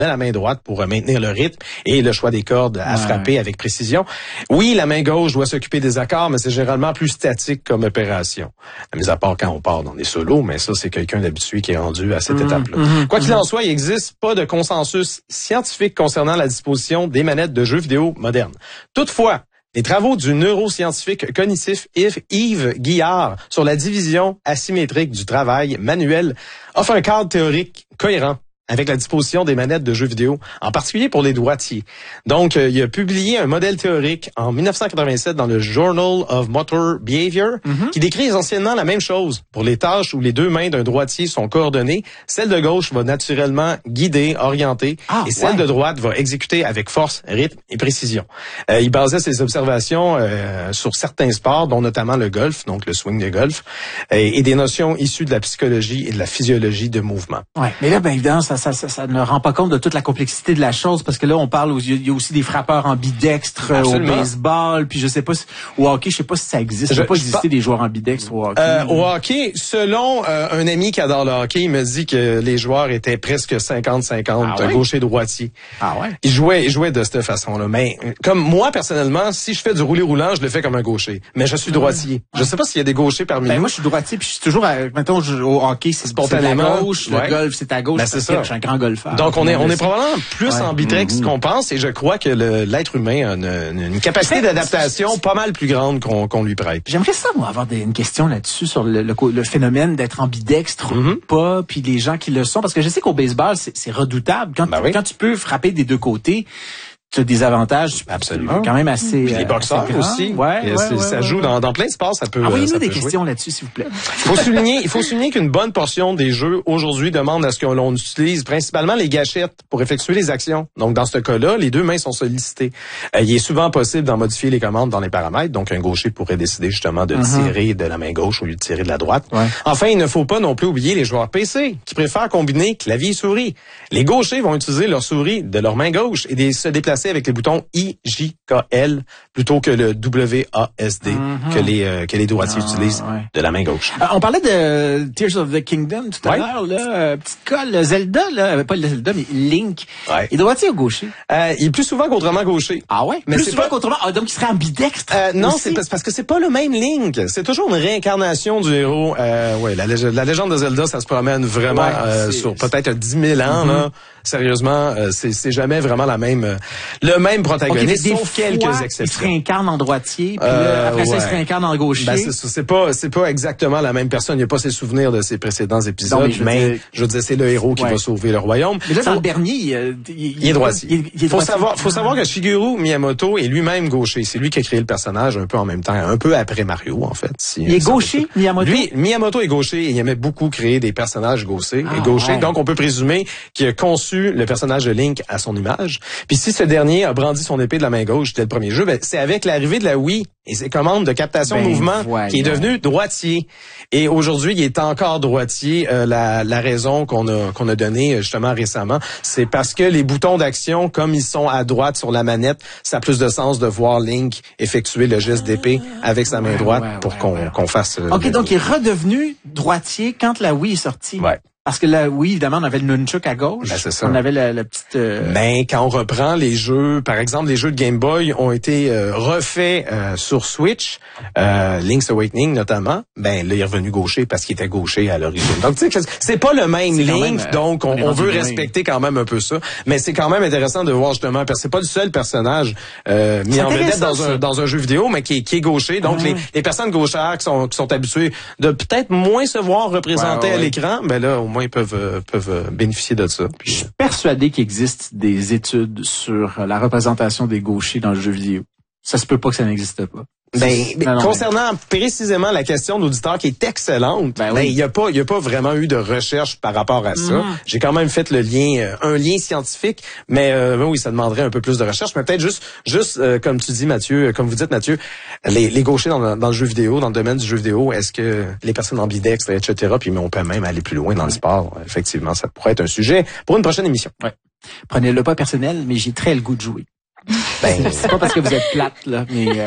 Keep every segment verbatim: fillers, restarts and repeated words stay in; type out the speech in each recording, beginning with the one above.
de la main droite pour maintenir le rythme et le choix des cordes à ouais. frapper avec précision. Oui, la main gauche doit s'occuper des accords, mais c'est généralement plus statique comme opération. Mis à part quand on part dans des solos, mais ça, c'est quelqu'un d'habitué qui est rendu à cette mmh, étape-là. Mmh, Quoi qu'il mmh. en soit, il n'existe pas de consensus scientifique concernant la disposition des manettes de jeux vidéo modernes. Toutefois, les travaux du neuroscientifique cognitif Yves Guillard sur la division asymétrique du travail manuel offrent un cadre théorique cohérent avec la disposition des manettes de jeux vidéo, en particulier pour les droitiers. Donc, euh, il a publié un modèle théorique en dix-neuf cent quatre-vingt-sept dans le Journal of Motor Behavior, mm-hmm. qui décrit essentiellement la même chose. Pour les tâches où les deux mains d'un droitier sont coordonnées, celle de gauche va naturellement guider, orienter, ah, et celle ouais. de droite va exécuter avec force, rythme et précision. Euh, il basait ses observations euh, sur certains sports, dont notamment le golf, donc le swing de golf, et, et des notions issues de la psychologie et de la physiologie de mouvement. Ouais, mais là, bien évidemment, ça Ça, ça, ça ne rend pas compte de toute la complexité de la chose, parce que là, on parle, il y a aussi des frappeurs ambidextres Absolument. Au baseball, puis je sais pas si, au hockey, je sais pas si ça existe. Je ne sais pas exister des joueurs ambidextres au hockey. Euh, au hockey, selon euh, un ami qui adore le hockey, il me dit que les joueurs étaient presque cinquante cinquante, ah ouais? gaucher-droitier. Ah ouais? Ils jouaient, ils jouaient de cette façon-là. Mais comme moi, personnellement, si je fais du roulé roulant, je le fais comme un gaucher. Mais je suis droitier. Ouais. Je sais pas s'il y a des gauchers parmi ben, nous. Moi, je suis droitier, puis je suis toujours, à, mettons, au hockey, c'est spontanément à gauche, ouais. le golf, c'est à gauche, ben, c'est ça. Je suis un grand golfeur. Donc, on est, on est probablement plus ouais. ambidextre mm-hmm. qu'on pense, et je crois que le, l'être humain a une, une capacité d'adaptation pas mal plus grande qu'on, qu'on lui prête. J'aimerais ça, moi, avoir des, une question là-dessus sur le, le, le phénomène d'être ambidextre mm-hmm. ou pas, puis les gens qui le sont, parce que je sais qu'au baseball, c'est, c'est redoutable. Quand, ben oui. quand tu peux frapper des deux côtés, tu as des avantages absolument quand même assez puis les boxeurs assez aussi ouais, ouais, ouais, ça ouais, joue ouais. dans, dans plein de sports, ça peut envoyez-nous ça des peut questions jouer. Là-dessus s'il vous plaît. Il faut souligner il faut souligner qu'une bonne portion des jeux aujourd'hui demandent à ce que l'on utilise principalement les gâchettes pour effectuer les actions. Donc dans ce cas-là, les deux mains sont sollicitées. Euh, il est souvent possible d'en modifier les commandes dans les paramètres, donc un gaucher pourrait décider justement de mm-hmm. tirer de la main gauche au lieu de tirer de la droite. Ouais. Enfin, il ne faut pas non plus oublier les joueurs P C qui préfèrent combiner clavier et souris. Les gauchers vont utiliser leur souris de leur main gauche et des, se déplacer avec les boutons I J K L plutôt que le W A S D mm-hmm. que les euh, que les droitiers ah, utilisent ouais. de la main gauche. Euh, on parlait de Tears of the Kingdom tout à ouais. l'heure là, euh, petite colle Zelda là, pas le Zelda mais Link. Ouais. Il est droitier ou gaucher? Euh, il est plus souvent qu'autrement gaucher. Ah ouais. Mais plus c'est souvent pas qu'autrement. Ah, donc il serait ambidextre. Euh, non, c'est parce que c'est pas le même Link. C'est toujours une réincarnation du héros. Euh, ouais, la, lég- la légende de Zelda, ça se promène vraiment ouais, euh, sur peut-être dix mille ans. Mm-hmm. Là. Sérieusement, euh, c'est, c'est jamais vraiment la même, euh, le même protagoniste, okay, sauf quelques exceptions. Il se réincarne en droitier, puis euh, là, après ouais. ça, il se réincarne en gaucher. Ben, c'est, c'est pas, c'est pas exactement la même personne. Il n'y a pas ses souvenirs de ses précédents épisodes, non, mais, je, mais dire... je veux dire, c'est le héros qui ouais. va sauver le royaume. Mais là, faut... dans le dernier, il, il, il, il est droitier. Il, il est faut droitier. savoir, faut savoir que Shigeru Miyamoto est lui-même gaucher. C'est lui qui a créé le personnage un peu en même temps, un peu après Mario, en fait. Si, il est gaucher, Miyamoto? Lui, Miyamoto est gaucher et il aimait beaucoup créer des personnages gauchers, ah, et gauchers. Ouais. Donc, on peut présumer qu'il a conçu le personnage de Link à son image. Puis si ce dernier a brandi son épée de la main gauche dès le premier jeu, ben, c'est avec l'arrivée de la Wii et ses commandes de captation ben, de mouvement voyons. qui est devenu droitier. Et aujourd'hui, il est encore droitier. Euh, la, la raison qu'on a qu'on a donnée justement récemment, c'est parce que les boutons d'action, comme ils sont à droite sur la manette, ça a plus de sens de voir Link effectuer le geste d'épée avec sa main droite ouais, ouais, pour ouais, qu'on, ouais. qu'on fasse... Euh, OK, donc il est redevenu droitier quand la Wii est sortie. Ouais. Parce que là, oui, évidemment, on avait le nunchuk à gauche. Ben, c'est ça. On avait la, la petite... Euh... Mais quand on reprend les jeux, par exemple, les jeux de Game Boy ont été euh, refaits euh, sur Switch, euh, Link's Awakening notamment, ben là, il est revenu gaucher parce qu'il était gaucher à l'origine. Donc, tu sais, c'est pas le même c'est Link, même, euh, donc on, on veut respecter quand même un peu ça. Mais c'est quand même intéressant de voir justement, parce que c'est pas le seul personnage euh, mis en vedette dans un, dans un jeu vidéo, mais qui est, qui est gaucher. Donc, ah, les, les personnes gauchères qui sont, qui sont habituées de peut-être moins se voir représentées ouais, ouais, à l'écran, ben là, au moins, ils peuvent, euh, peuvent bénéficier de ça. Puis, je suis persuadé qu'il existe des études sur la représentation des gauchers dans le jeu vidéo. Ça se peut pas que ça n'existe pas. Ben, non, non, concernant mais... précisément la question d'auditeur qui est excellente, ben, ben oui. il y a pas, il y a pas vraiment eu de recherche par rapport à ça. Mm. J'ai quand même fait le lien, euh, un lien scientifique, mais euh, ben oui, ça demanderait un peu plus de recherche. Mais peut-être juste, juste euh, comme tu dis, Mathieu, comme vous dites, Mathieu, les, les gauchers dans le, dans le jeu vidéo, dans le domaine du jeu vidéo, est-ce que les personnes ambidextres, et cetera. Puis mais on peut même aller plus loin dans ouais. le sport. Effectivement, ça pourrait être un sujet pour une prochaine émission. Ouais. Prenez-le pas personnel, mais j'ai très le goût de jouer. Ben, c'est pas parce que vous êtes plate, là, mais euh,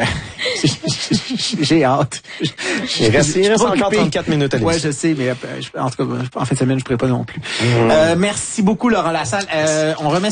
j'ai hâte. Il reste, il reste encore trente-quatre minutes à l'émission. Ouais, je sais, mais en tout cas, en fin de semaine, je pourrais pas non plus. Mmh. Euh, merci beaucoup, Laurent Lassalle. Euh, on remet